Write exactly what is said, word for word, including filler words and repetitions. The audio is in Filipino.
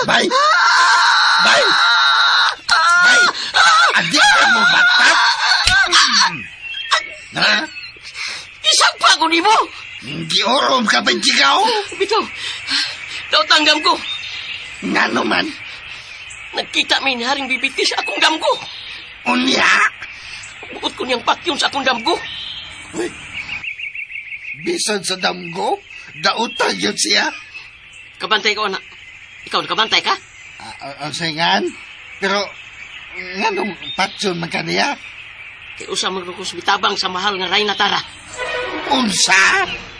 Bay! Bay! Bay! Adik ka mo batak? Ha? Isang pa ko ni mo! Hindi orom ka ba, Jigaw? Bitaw, daw tanggam ko. Nga naman. Nagkita may haring bibitis sa akong damgo. Unya! Bukod ko niyang pakyon sa akong damgo. Uy, bisan sa damgo, dautan yun siya. Kabantay ko, anak. Ikaw nakabantay ka? Uh, ang sayangan. Pero, nga nung patsyon man kaniya. Kaya usa magrukos bitabang sa mahal nga Rayna Tara. Unsa?